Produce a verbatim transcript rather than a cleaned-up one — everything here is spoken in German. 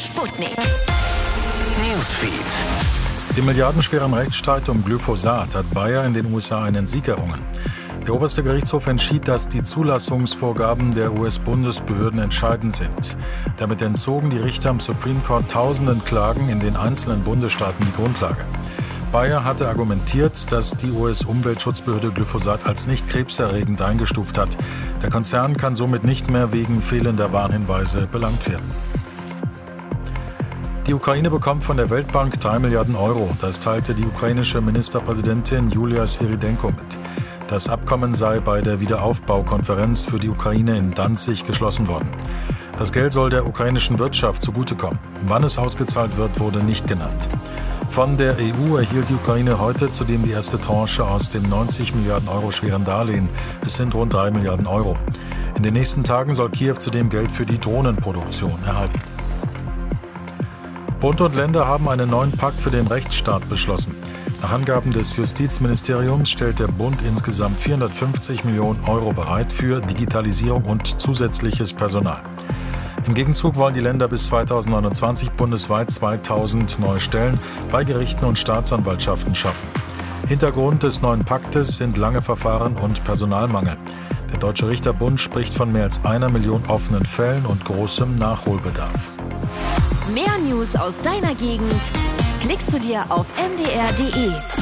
Sputnik Newsfeed. Im milliardenschweren Rechtsstreit um Glyphosat hat Bayer in den U S A einen Sieg errungen. Der oberste Gerichtshof entschied, dass die Zulassungsvorgaben der U S-Bundesbehörden entscheidend sind. Damit entzogen die Richter am Supreme Court tausenden Klagen in den einzelnen Bundesstaaten die Grundlage. Bayer hatte argumentiert, dass die U S-Umweltschutzbehörde Glyphosat als nicht krebserregend eingestuft hat. Der Konzern kann somit nicht mehr wegen fehlender Warnhinweise belangt werden. Die Ukraine bekommt von der Weltbank drei Milliarden Euro. Das teilte die ukrainische Ministerpräsidentin Julia Sviridenko mit. Das Abkommen sei bei der Wiederaufbaukonferenz für die Ukraine in Danzig geschlossen worden. Das Geld soll der ukrainischen Wirtschaft zugutekommen. Wann es ausgezahlt wird, wurde nicht genannt. Von der E U erhielt die Ukraine heute zudem die erste Tranche aus dem neunzig Milliarden Euro schweren Darlehen. Es sind rund drei Milliarden Euro. In den nächsten Tagen soll Kiew zudem Geld für die Drohnenproduktion erhalten. Bund und Länder haben einen neuen Pakt für den Rechtsstaat beschlossen. Nach Angaben des Justizministeriums stellt der Bund insgesamt vierhundertfünfzig Millionen Euro bereit für Digitalisierung und zusätzliches Personal. Im Gegenzug wollen die Länder bis zweitausendneunundzwanzig bundesweit zweitausend neue Stellen bei Gerichten und Staatsanwaltschaften schaffen. Hintergrund des neuen Paktes sind lange Verfahren und Personalmangel. Der Deutsche Richterbund spricht von mehr als einer Million offenen Fällen und großem Nachholbedarf. Mehr News aus deiner Gegend klickst du dir auf m d r punkt d e.